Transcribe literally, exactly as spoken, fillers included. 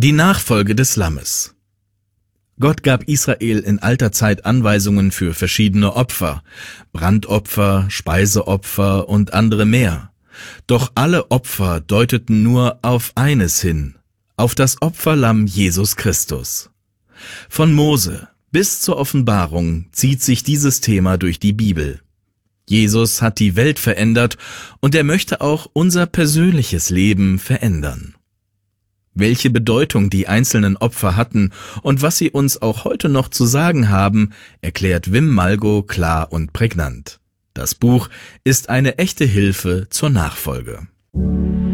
Die Nachfolge des Lammes. Gott gab Israel in alter Zeit Anweisungen für verschiedene Opfer, Brandopfer, Speiseopfer und andere mehr. Doch alle Opfer deuteten nur auf eines hin, auf das Opferlamm Jesus Christus. Von Mose bis zur Offenbarung zieht sich dieses Thema durch die Bibel. Jesus hat die Welt verändert und er möchte auch unser persönliches Leben verändern. Welche Bedeutung die einzelnen Opfer hatten und was sie uns auch heute noch zu sagen haben, erklärt Wim Malgo klar und prägnant. Das Buch ist eine echte Hilfe zur Nachfolge.